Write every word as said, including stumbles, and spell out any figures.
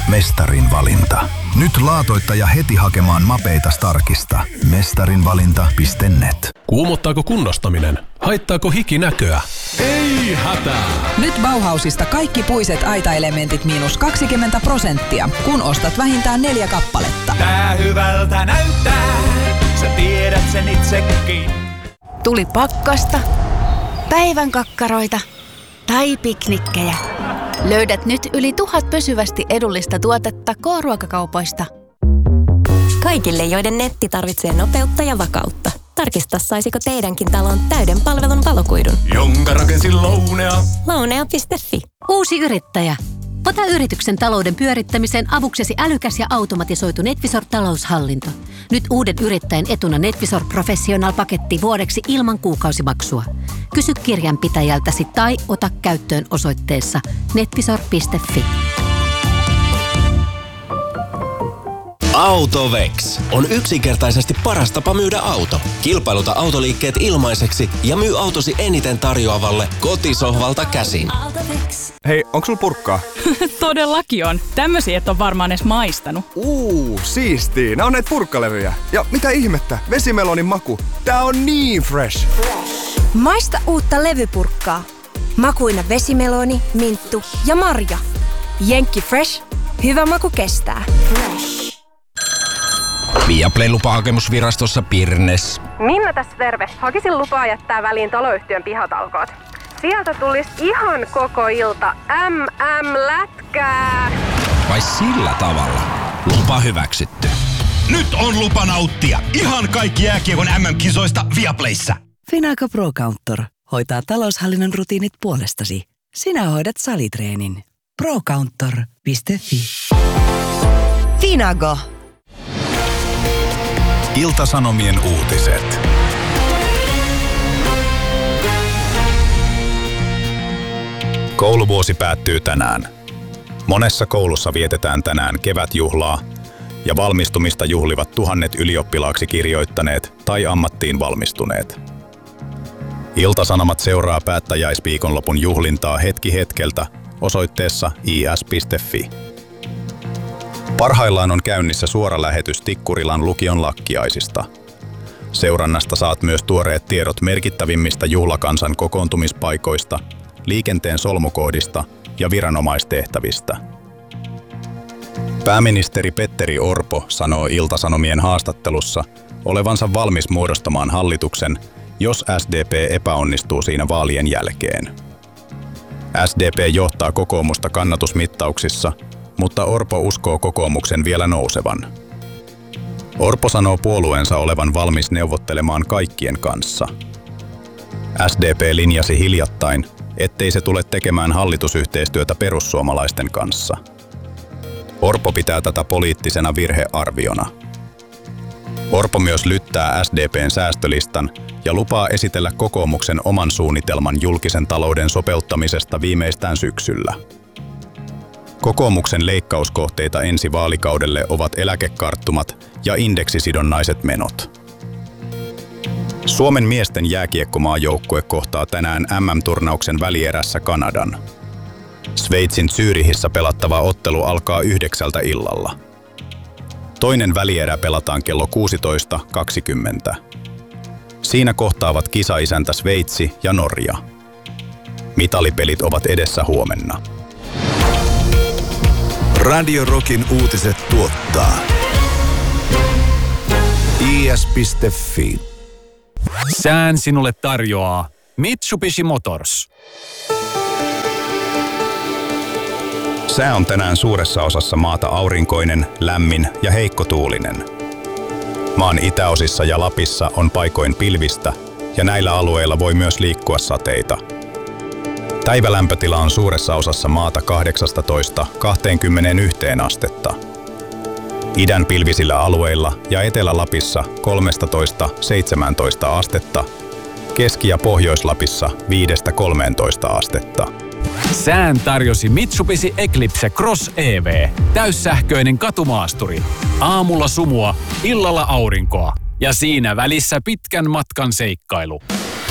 Mestarin valinta. Nyt laatoittaja heti hakemaan mapeita Starkista. Mestarinvalinta piste net. Kuumottaako kunnostaminen? Haittaako hiki näköä? Ei hätää! Nyt Bauhausista kaikki puiset aitaelementit miinus kaksikymmentä prosenttia, kun ostat vähintään neljä kappaletta. Tää hyvältä näyttää, sä tiedät sen itsekin. Tuli pakkasta, päivän kakkaroita tai piknikkejä. Löydät nyt yli tuhat pysyvästi edullista tuotetta K-ruokakaupoista. Kaikille, joiden netti tarvitsee nopeutta ja vakautta. Tarkista, saisiko teidänkin talon täyden palvelun valokuidun. Jonka rakensin Lounea. Lounea piste fi. Uusi yrittäjä. Ota yrityksen talouden pyörittämiseen avuksesi älykäs ja automatisoitu NetVisor-taloushallinto. Nyt uuden yrittäjän etuna NetVisor Professional-paketti vuodeksi ilman kuukausimaksua. Kysy kirjanpitäjältäsi tai ota käyttöön osoitteessa netvisor piste fi. Autovex on yksinkertaisesti paras tapa myydä auto. Kilpailuta autoliikkeet ilmaiseksi ja myy autosi eniten tarjoavalle kotisohvalta käsin. Hei, onks sulla purkkaa? Todellakin on. Tämmösiä et on varmaan edes maistanut. Uuu, siistii. Nää on näitä purkkalevyjä. Ja mitä ihmettä? Vesimelonin maku. Tää on niin fresh. fresh. Maista uutta levypurkkaa. Makuina vesimeloni, minttu ja marja. Jenkki Fresh. Hyvä maku kestää. Fresh. Viaplay-lupahakemusvirastossa Pirnes. Minna tässä terve. Hakisin lupaa jättää väliin taloyhtiön pihatalkoot. Sieltä tulisi ihan koko ilta äm äm-lätkää. Vai sillä tavalla? Lupa hyväksytty. Nyt on lupa nauttia ihan kaikki jääkiekon äm äm-kisoista Viaplayssä. Finago Pro Counter hoitaa taloushallinnon rutiinit puolestasi. Sinä hoidat salitreenin. pro counter piste fi. Finago. Ilta-Sanomien uutiset. Kouluvuosi päättyy tänään. Monessa koulussa vietetään tänään kevätjuhlaa ja valmistumista juhlivat tuhannet ylioppilaaksi kirjoittaneet tai ammattiin valmistuneet. Ilta-Sanomat seuraa päättäjäisviikonlopun juhlintaa hetki hetkeltä osoitteessa i s piste fi. Parhaillaan on käynnissä suora lähetys Tikkurilan lukion lakkiaisista. Seurannasta saat myös tuoreet tiedot merkittävimmistä juhlakansan kokoontumispaikoista, liikenteen solmukohdista ja viranomaistehtävistä. Pääministeri Petteri Orpo sanoo Ilta-Sanomien haastattelussa olevansa valmis muodostamaan hallituksen, jos S D P epäonnistuu siinä vaalien jälkeen. S D P johtaa kokoomusta kannatusmittauksissa, mutta Orpo uskoo kokoomuksen vielä nousevan. Orpo sanoo puolueensa olevan valmis neuvottelemaan kaikkien kanssa. S D P linjasi hiljattain, ettei se tule tekemään hallitusyhteistyötä perussuomalaisten kanssa. Orpo pitää tätä poliittisena virhearviona. Orpo myös lyttää S D P:n säästölistan ja lupaa esitellä kokoomuksen oman suunnitelman julkisen talouden sopeuttamisesta viimeistään syksyllä. Kokoomuksen leikkauskohteita ensi vaalikaudelle ovat eläkekarttumat ja indeksisidonnaiset menot. Suomen miesten jääkiekkomaajoukkue kohtaa tänään äm äm-turnauksen välierässä Kanadan. Sveitsin Zürichissä pelattava ottelu alkaa yhdeksältä illalla. Toinen välierä pelataan kello kuusitoista kaksikymmentä. Siinä kohtaavat kisaisäntä Sveitsi ja Norja. Mitalipelit ovat edessä huomenna. Radio Rockin uutiset tuottaa i s piste fi. Sään sinulle tarjoaa Mitsubishi Motors. Sää on tänään suuressa osassa maata aurinkoinen, lämmin ja heikkotuulinen. Maan itäosissa ja Lapissa on paikoin pilvistä ja näillä alueilla voi myös liikkua sateita. Päivälämpötila on suuressa osassa maata kahdeksastatoista kaksikymmentäyksi astetta. Idän pilvisillä alueilla ja Etelä-Lapissa kolmetoista seitsemäntoista astetta. Keski- ja Pohjois-Lapissa viidestä kolmeentoista astetta. Sään tarjosi Mitsubishi Eclipse Cross E V. Täyssähköinen katumaasturi. Aamulla sumua, illalla aurinkoa. Ja siinä välissä pitkän matkan seikkailu.